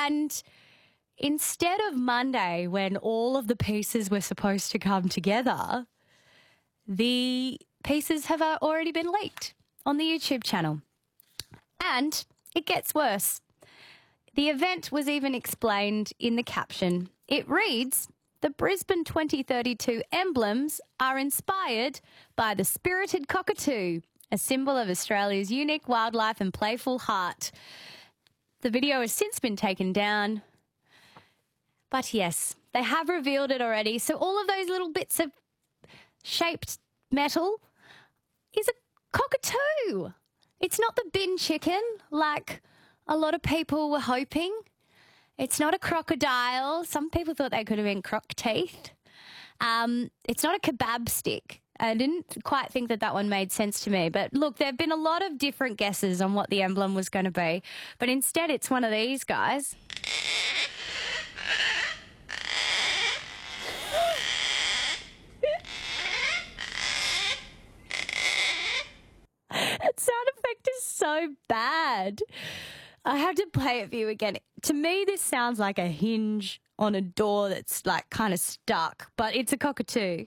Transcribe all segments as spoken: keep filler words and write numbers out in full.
And instead of Monday, when all of the pieces were supposed to come together, the pieces have uh, already been leaked on the YouTube channel. And it gets worse. The event was even explained in the caption. It reads, "The Brisbane twenty thirty-two emblems are inspired by the spirited cockatoo, a symbol of Australia's unique wildlife and playful heart." The video has since been taken down. But yes, they have revealed it already. So all of those little bits of shaped metal is a cockatoo. It's not the bin chicken like a lot of people were hoping. It's not a crocodile. Some people thought they could have been croc teeth. Um, it's not a kebab stick. I didn't quite think that that one made sense to me. But look, there have been a lot of different guesses on what the emblem was going to be. But instead, it's one of these guys. That sound effect is so bad. I have to play it for you again. To me, this sounds like a hinge on a door that's like kind of stuck, but it's a cockatoo.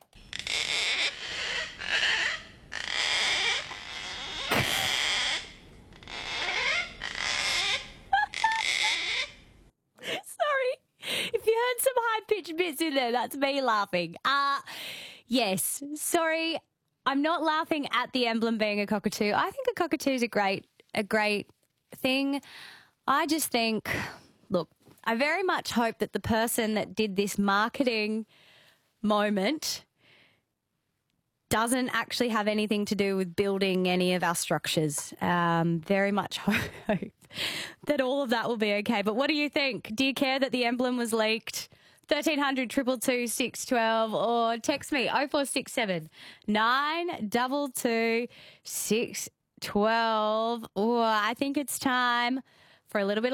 Sorry. If you heard some high-pitched bits in there, that's me laughing. Uh, yes, sorry. I'm not laughing at the emblem being a cockatoo. I think a cockatoo is a great, a great thing. I just think, look, I very much hope that the person that did this marketing moment doesn't actually have anything to do with building any of our structures. Um, very much hope that all of that will be okay. But what do you think? Do you care that the emblem was leaked? thirteen hundred, two two two, six one two or text me oh four six seven, nine two two, six one two. Oh, I think it's time for a little bit of